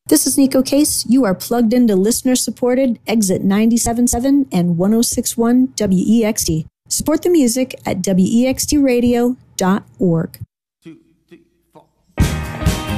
This is Nico Case. You are plugged into listener-supported Exit 97.7 and 106.1 WEXT. Support the music at wextradio.org.